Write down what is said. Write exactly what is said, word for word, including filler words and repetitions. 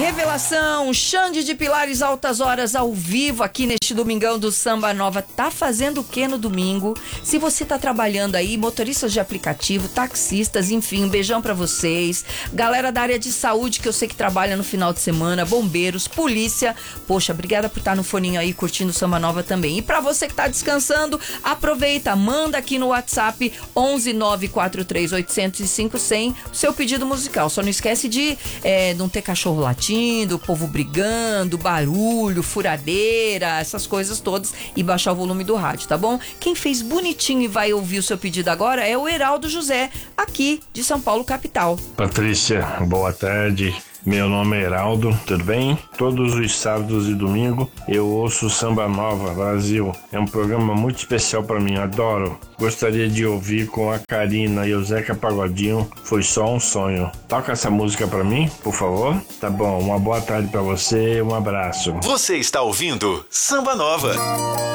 Revelação, Xande de Pilares, altas horas ao vivo aqui neste domingão do Samba Nova. Tá fazendo o que no domingo? Se você tá trabalhando aí, motoristas de aplicativo, taxistas, enfim, um beijão pra vocês. Galera da área de saúde que eu sei que trabalha no final de semana, bombeiros, polícia. Poxa, obrigada por estar no foninho aí curtindo o Samba Nova também. E pra você que tá descansando, aproveita, manda aqui no WhatsApp onze nove quatro três oito zero cinco zero zero o seu pedido musical. Só não esquece de é, não ter cachorro latindo, o povo brigando, barulho, furadeira, essas coisas todas, e baixar o volume do rádio, tá bom? Quem fez bonitinho e vai ouvir o seu pedido agora é o Heraldo José, aqui de São Paulo, capital. Patrícia, boa tarde. Meu nome é Heraldo, tudo bem? Todos os sábados e domingo eu ouço Samba Nova Brasil. É um programa muito especial para mim, adoro. Gostaria de ouvir com a Karina e o Zeca Pagodinho, Foi Só um Sonho. Toca essa música para mim, por favor? Tá bom, uma boa tarde para você, um abraço. Você está ouvindo Samba Nova.